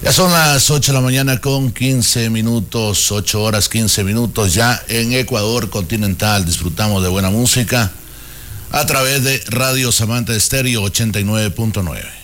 Ya son las 8 de la mañana con 15 minutos, 8 horas 15 minutos ya en Ecuador continental. Disfrutamos de buena música a través de Radio Samantha Estéreo 89.9.